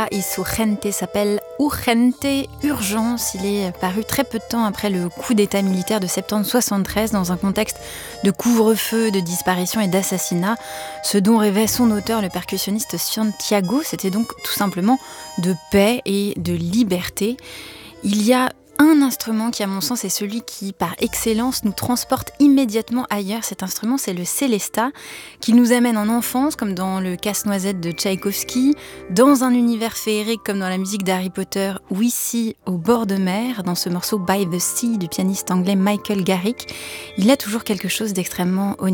Insurgente s'appelle Urgente, Urgence. Il est paru très peu de temps après le coup d'état militaire de septembre 73 dans un contexte de couvre-feu, de disparition et d'assassinat. Ce dont rêvait son auteur, le percussionniste Santiago, c'était donc tout simplement de paix et de liberté. Il y a un instrument qui, à mon sens, est celui qui, par excellence, nous transporte immédiatement ailleurs. Cet instrument, c'est le Sélesta, qui nous amène en enfance, comme dans le Casse-Noisette de Tchaïkovski, dans un univers féerique, comme dans la musique d'Harry Potter, ou ici, au bord de mer, dans ce morceau By the Sea du pianiste anglais Michael Garrick. Il y a toujours quelque chose d'extrêmement